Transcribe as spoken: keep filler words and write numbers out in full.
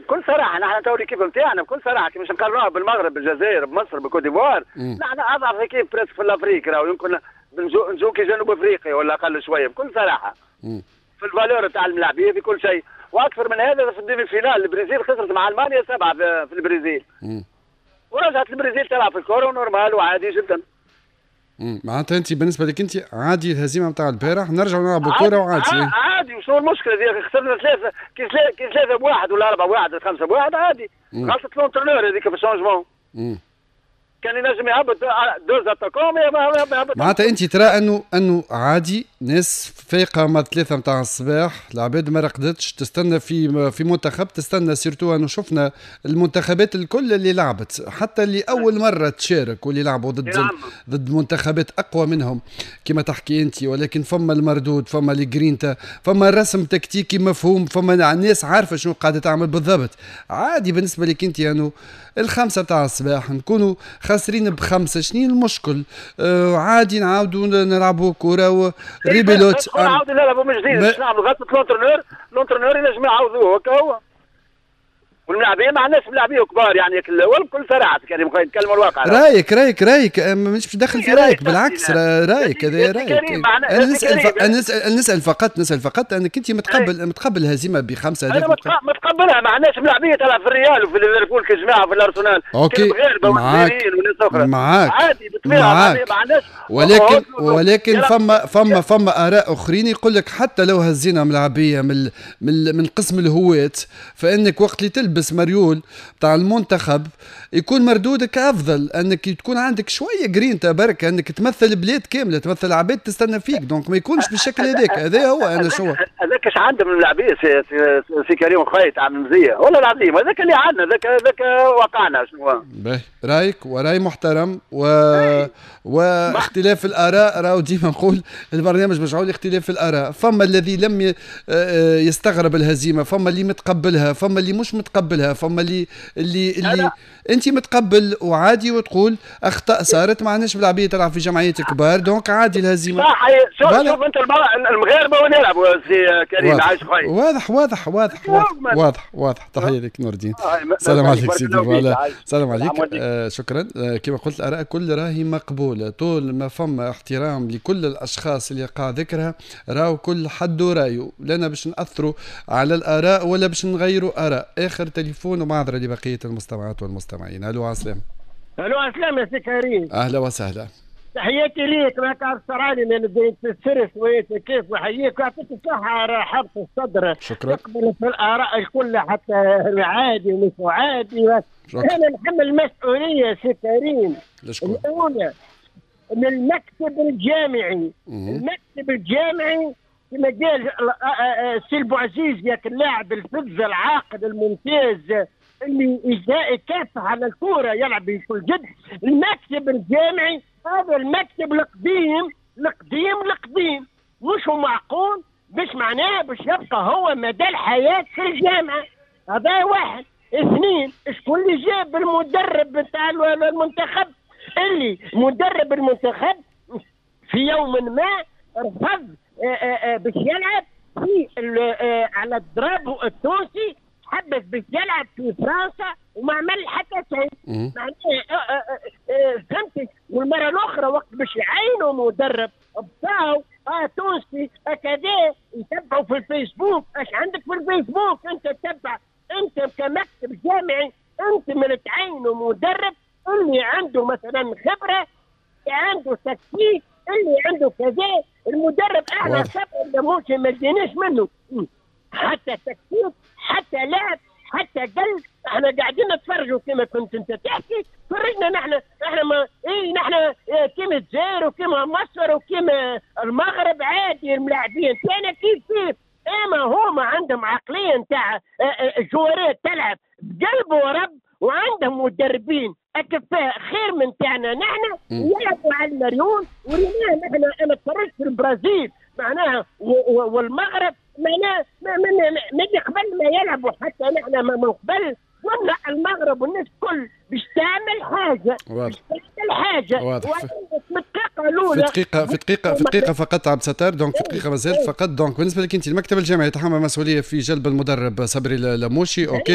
بكل صراحه نحن تو الكيب نتاعنا بكل صراحه كي مش نقارنوها بالمغرب بالجزائر بمصر بكوت ديفوار، نحن اضعف كيف بريسك في الافريق راهو يمكن نجو, نجو كي جنوب افريقيا ولا اقل شويه بكل صراحه. مم. في الفالور تاع الملاعبيه في كل شيء، واكثر من هذا في الديمي فينال البرازيل خسرت مع المانيا سبعه في البرازيل. مم. ورجعت البرازيل تلعب في الكوره ونورمال وعادي جدا. امم معناتها انت بالنسبه لك انت عادي الهزيمه نتاع البارح نرجعوا نلعبوا كوره وعادي. عادي, عادي وشنو المشكله دي خسرنا ثلاثه كي ثلاثه بواحد ولا اربعه بواحد ولا خمسه بواحد عادي. غلطه لونترونور هذيك في الشونجمون. كان ينجم يهبط دوز اتاكوم يهبط. معناتها انت ترى انه انه عادي ناس فايقه ما ثلاثه نتاع الصباح العباد ما رقدتش تستنى في في منتخب تستنى سيرتو انه شفنا المنتخبات الكل اللي لعبت حتى اللي اول مره تشارك واللي لعبوا ضد ضد منتخبات اقوى منهم كما تحكي انت، ولكن فما المردود فما الجرينتا فما رسم تكتيكي مفهوم فما الناس عارفه شنو قاعده تعمل بالضبط. عادي بالنسبه لك انت انه الخمسه تاع الصباح نكونوا خاسرين بخمسه شنو المشكل؟ آه عادي نعاودوا نلعبوا كوره وريبيلوت نعاودوا نلعبوا من جديد باش نعملوا غلطه لونترونور لونترونور ينجم يعوضوه هكا هو. والملاعبيه مع الناس ملاعبيه كبار يعني الاول بكل صراحه كان يبغى يتكلموا الواقع. رايك رايك رايك مش باش ندخل في رايك بالعكس رايك هذا رايك. انا نسال انا نسال نسال فقط نسال فقط انك انت متقبل متقبل الهزيمه بخمسه. انا متقبلها مع الناس ملاعبيه تلعب في الريال وفي ليفربول كجماعه في الارسنال اوكي معاك وناس اخرى معاك عادي بالطبيعه مع الناس. ولكن ولكن فما فما فما اراء اخرين يقول لك حتى لو هزينا ملاعبيه من من من قسم الهواة فانك وقت اللي تلبس مريول بتاع المنتخب يكون مردودك افضل انك تكون عندك شويه جرينتا بركه انك تمثل بلاد كامله تمثل عباد تستنى فيك دونك ما يكونش بالشكل هذاك. هذا هو انا شو هذاك اش عندهم اللاعبين سي, سي, سي كريم خايت تعمل مزيه ولا العظيم هذاك اللي عندنا ذاك ذاك واقعنا شنو باهي رايك وراي محترم و واختلاف الاراء راهو ديما نقول البرنامج مشغول اختلاف الاراء. فما الذي لم يستغرب الهزيمه فما اللي متقبلها فما اللي مش متقبلها فما اللي اللي اللي انت متقبل وعادي وتقول اخطاء صارت ما عندناش بلعبيه تلعب في جمعيات كبار دونك عادي الهزيمه صح. شوف شوف انت المغاربه وين يلعبوا سي كريم عايش خويا واضح واضح واضح واضح واضح, واضح. تحيه لك نور الدين. سلام عليك سيدي وعلى سلام عليك. آه شكرا. آه كما قلت الاراء كل راهي مقبوله طول ما فما احترام لكل الاشخاص اللي قاع ذكرها راهو كل حد رايه لنا باش ناثروا على الاراء ولا باش نغيروا اراء. اخر تليفون ومعذره لبقيه المستمعات والمستمعين. الو عسلام. الو عسلام يا سي كريم. اهلا وسهلا. تحياتي ليك معك الصرالي من بيت السرس ويت كيف وحييك ويعطيك الصحة رحبت الصدر. شكرا. تقبل في الآراء الكل حتى العادي ومش عادي. أنا نحمل مسؤولية سي كريم. الأولى من المكتب الجامعي. م- المكتب الجامعي في مجال سي البوعزيز ياك اللاعب الفذ العاقد الممتاز اللي يكافح على الكورة يلعب بكل جد. المكتب الجامعي هذا المكتب القديم القديم القديم مش معقول مش معناه باش يبقى هو مدى الحياة في الجامعة. هذا واحد. اثنين شكون اللي جاب المدرب بتاع المنتخب اللي مدرب المنتخب في يوم ما رفض باش يلعب في على الضرب التونسي حبس باش يلعب في فرنسا وما عمل حتى شيء. معناه فهمتي. والمره الاخرى وقت باش يعينوا مدرب بتاعو اه تونسي هكذا يتبعوا في الفيسبوك. ايش عندك في الفيسبوك انت تتبع انت كمكتب جامعي انت من تعينوا مدرب اللي عنده مثلا خبره عنده تكتيك اللي عنده كذا. المدرب احنا سبب مش ما اديناش منه حتى تكتيك حتى لعب حتى قلب. احنا قاعدين نتفرجوا كما كنت انت تحكي فرجنا نحن احنا ما ايه نحن إيه كيما الجزائر وكيما مصر وكيما المغرب عادي الملاعبين تاعنا كيف كيف. اما هما عندهم عقليه نتاع الجوارات تلعب بقلب ورب وعندهم مدربين اكفاء خير من تاعنا نحن يلعبوا على المليون وريناه نحن. انا تفرجت في البرازيل معناها والمغرب معناها من قبل ما يلعبوا حتى نحن ما من قبل ولا المغرب والناس كل باش تعمل حاجه واضح تعمل حاجه واضح. في الدقيقه الاولى في دقيقه في دقيقه في دقيقه فقط عبد الستار دونك في دقيقه مازال فقط. دونك بالنسبه لك انت المكتب الجامعي يتحمل مسؤوليه في جلب المدرب صبري لموشي اوكي